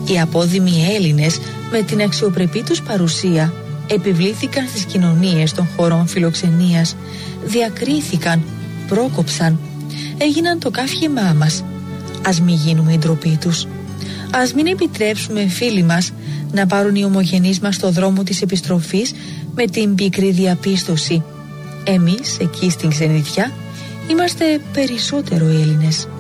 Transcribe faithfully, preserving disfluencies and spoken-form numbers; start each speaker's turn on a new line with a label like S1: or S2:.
S1: Οι απόδημοι Έλληνες με την αξιοπρεπή τους παρουσία επιβλήθηκαν στις κοινωνίες των χωρών φιλοξενίας, διακρίθηκαν, πρόκοψαν, έγιναν το καύχημά μας. Ας μην γίνουμε η ντροπή τους. Ας μην επιτρέψουμε φίλοι μας να πάρουν οι ομογενείς μας στο δρόμο της επιστροφής με την πικρή διαπίστωση: εμείς εκεί στην ξενιτιά είμαστε περισσότερο Έλληνες.